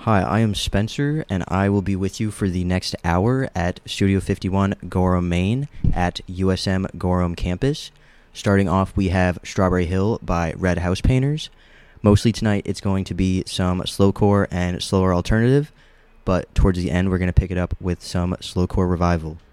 Hi, I am Spencer, and I will be with you for the next hour at Studio 51 Gorham, Maine, at USM Gorham campus. Starting off, we have Strawberry Hill by Red House Painters. Mostly tonight, it's going to be some slowcore and slower alternative, but towards the end, we're going to pick it up with some slowcore revival.